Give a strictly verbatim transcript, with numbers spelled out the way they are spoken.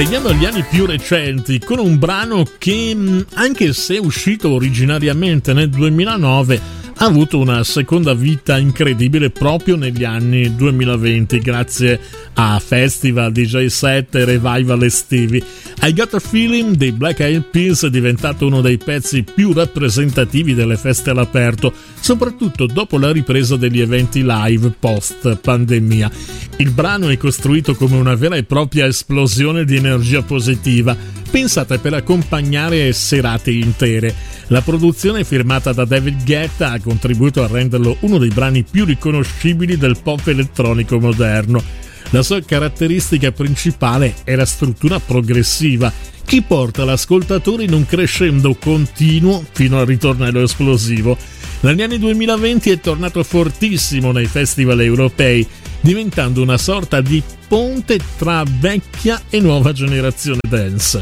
Arriviamo agli anni più recenti con un brano che, anche se è uscito originariamente nel duemilanove, ha avuto una seconda vita incredibile proprio negli anni duemilaventi grazie a festival, D J set e revival estivi. I Got a Feeling dei Black Eyed Peas è diventato uno dei pezzi più rappresentativi delle feste all'aperto, soprattutto dopo la ripresa degli eventi live post pandemia. Il brano è costruito come una vera e propria esplosione di energia positiva, pensate per accompagnare serate intere. La produzione è firmata da David Guetta, ha contribuito a renderlo uno dei brani più riconoscibili del pop elettronico moderno. La sua caratteristica principale è la struttura progressiva, che porta l'ascoltatore in un crescendo continuo fino al ritornello esplosivo. Negli anni duemilaventi è tornato fortissimo nei festival europei, diventando una sorta di ponte tra vecchia e nuova generazione dance.